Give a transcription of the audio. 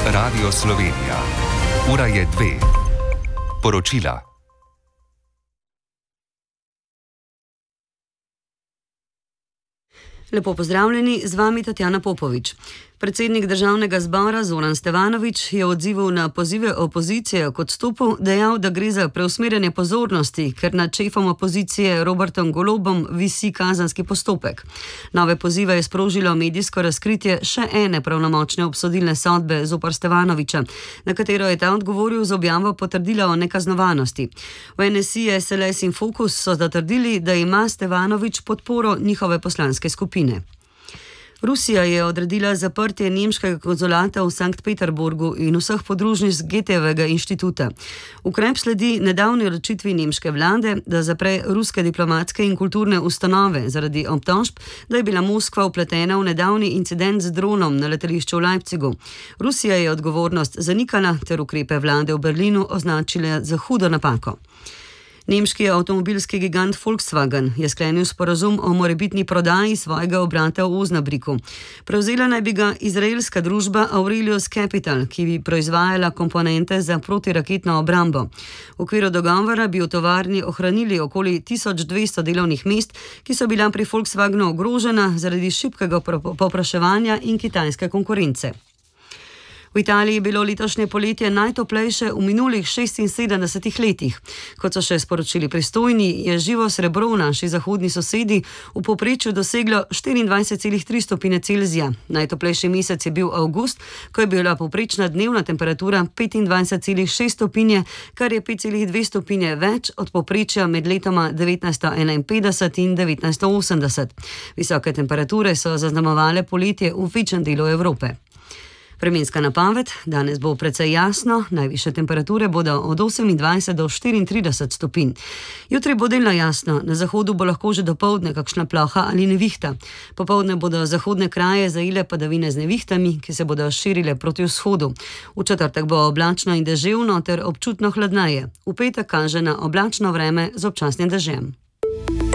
Radio Slovenija. Ura je 2. Poročila. Lepo pozdravljeni, z vami Tatjana Popovič. Predsednik državnega zbora Zoran Stevanović je v odzivu na pozive opozicije k odstopu dejal, da gre za preusmerjanje pozornosti, ker nad šefom opozicije Robertom Golobom visi kazenski postopek. Nove pozive je sprožilo medijsko razkritje še ene pravnomočne obsodilne sodbe zoper Stevanovića, na katero je ta odgovoril z objavo potrdila o nekaznovanosti. V NSI, SLS in Fokus so zatrdili, da ima Stevanović podporo njihove poslanske skupine. Rusija je odredila zaprtje nemškega konzulata v Sankt Peterburgu in vseh podružnic Goethevega inštituta. Ukrep sledi nedavni odločitvi nemške vlade, da zapre ruske diplomatske in kulturne ustanove zaradi obtožb, da je bila Moskva vpletena v nedavni incident z dronom na letališču v Leipzigu. Rusija je odgovornost zanikala ter ukrepe vlade v Berlinu označila za hudo napako. Nemški avtomobilski gigant Volkswagen je sklenil sporazum o morebitni prodaji svojega obrata v Osnabrücken. Prevzela naj bi ga izraelska družba Aurelius Capital, ki bi proizvajala komponente za protiraketno obrambo. V okviru dogovora bi v tovarni ohranili okoli 1200 delovnih mest, ki so bila pri Volkswagenu ogrožena zaradi šibkega povpraševanja in kitajske konkurence. V Italiji je bilo letošnje poletje najtoplejše v minulih 76 letih. Kot so še sporočili pristojni, je živo srebro v naši zahodni sosedi v povprečju doseglo 24,3 stopinje Celzija. Najtoplejši mesec je bil avgust, ko je bila povprečna dnevna temperatura 25,6 stopinje, kar je 5,2 stopinje več od povprečja med letoma 1951 in 1980. Visoke temperature so zaznamovale poletje v večjem delu Evrope. Vremenska napoved: danes bo precej jasno, najvišje temperature bodo od 28 do 34 stopinj. Jutri bo delno jasno, na zahodu bo lahko že dopoldne kakšna ploha ali nevihta. Popoldne bodo zahodne kraje zajele padavine z nevihtami, ki se bodo širile proti vzhodu. V četrtek bo oblačno in deževno ter občutno hladneje. V petek kaže na oblačno vreme z občasnim dežjem.